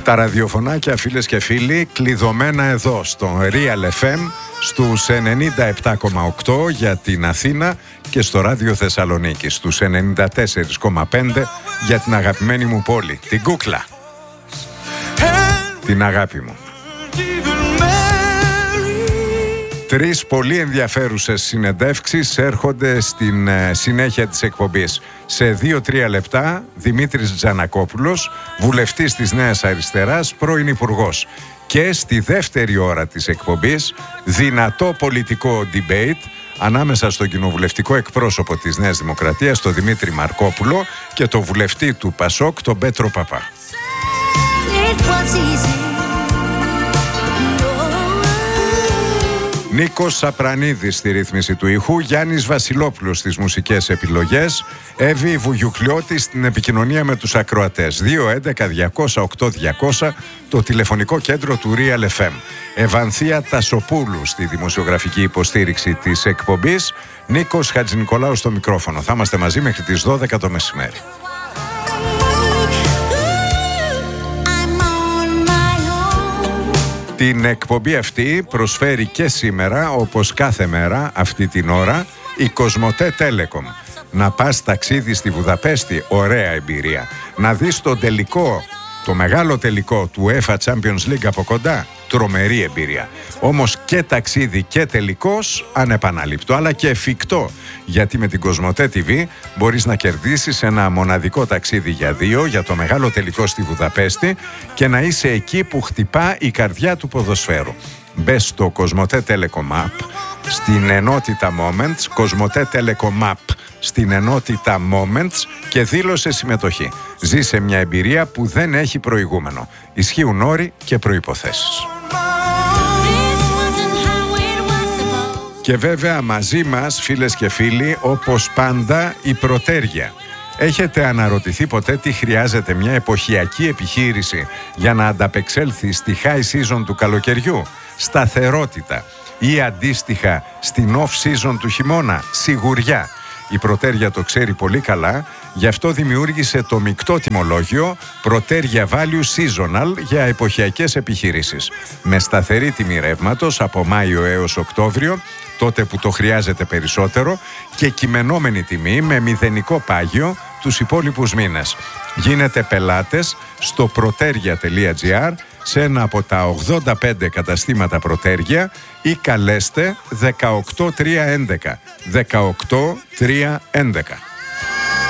Τα ραδιοφωνάκια, φίλες και φίλοι, κλειδωμένα εδώ στο Real FM στους 97,8 για την Αθήνα και στο Ράδιο Θεσσαλονίκη στους 94,5 για την αγαπημένη μου πόλη, την Κούκλα, την αγάπη μου. Τρεις πολύ ενδιαφέρουσες συνεντεύξεις έρχονται στην συνέχεια της εκπομπής. Σε 2-3 λεπτά, Δημήτρης Τζανακόπουλος, βουλευτής της Νέας Αριστεράς, πρώην υπουργός. Και στη δεύτερη ώρα της εκπομπής, δυνατό πολιτικό debate ανάμεσα στον κοινοβουλευτικό εκπρόσωπο της Νέας Δημοκρατίας, τον Δημήτρη Μαρκόπουλο, και τον βουλευτή του Πασόκ, τον Πέτρο Παπά. Νίκος Σαπρανίδης στη ρύθμιση του ήχου, Γιάννης Βασιλόπουλος στις μουσικές επιλογές, Εύη Βουγιουκλιώτη στην επικοινωνία με τους ακροατές. 211-200-8200 το τηλεφωνικό κέντρο του Real FM. Ευανθία Τασοπούλου στη δημοσιογραφική υποστήριξη της εκπομπής, Νίκος Χατζηνικολάου στο μικρόφωνο. Θα είμαστε μαζί μέχρι τις 12 το μεσημέρι. Την εκπομπή αυτή προσφέρει και σήμερα, όπως κάθε μέρα αυτή την ώρα, η Κοσμοτέ Telecom. Να πας ταξίδι στη Βουδαπέστη, ωραία εμπειρία. Να δεις το μεγάλο τελικό του UEFA Champions League από κοντά, τρομερή εμπειρία. Όμως και ταξίδι και τελικός ανεπανάληπτο, αλλά και εφικτό. Γιατί με την Κοσμοτέ TV μπορείς να κερδίσεις ένα μοναδικό ταξίδι για 2 για το μεγάλο τελικό στη Βουδαπέστη και να είσαι εκεί που χτυπά η καρδιά του ποδοσφαίρου. Μπες στο Κοσμοτέ Telecom App στην ενότητα Moments, Κοσμοτέ Telecom App στην ενότητα Moments και δήλωσε συμμετοχή. Ζήσε μια εμπειρία που δεν έχει προηγούμενο. Ισχύουν όροι και προϋποθέσεις. Και βέβαια μαζί μας, φίλες και φίλοι, όπως πάντα, η Πρωτέρια. Έχετε αναρωτηθεί ποτέ τι χρειάζεται μια εποχιακή επιχείρηση για να ανταπεξέλθει στη high season του καλοκαιριού? Σταθερότητα ή αντίστοιχα στην off season του χειμώνα? Σιγουριά. Η Πρωτέρια το ξέρει πολύ καλά, γι' αυτό δημιούργησε το μεικτό τιμολόγιο Πρωτέρια Value Seasonal για εποχιακές επιχειρήσεις. Με σταθερή τιμή ρεύματος από Μάιο έως Οκτώβριο, τότε που το χρειάζεται περισσότερο, και κειμενόμενη τιμή με μηδενικό πάγιο τους υπόλοιπους μήνες. Γίνετε πελάτες στο proteria.gr σε ένα από τα 85 καταστήματα Πρωτέρια ή καλέστε 18311. 18311.